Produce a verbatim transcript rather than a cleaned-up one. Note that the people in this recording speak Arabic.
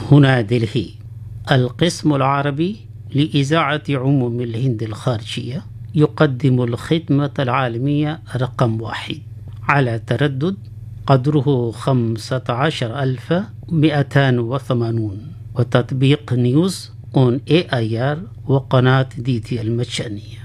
هنا دلهي. القسم العربي لإذاعة عموم الهند الخارجية يقدم الخدمة العالمية رقم واحد على تردد قدره خمسة عشر ألف ومئتين وثمانون، وتطبيق نيوز اون اي اي ار وقناة دي تي المجانية.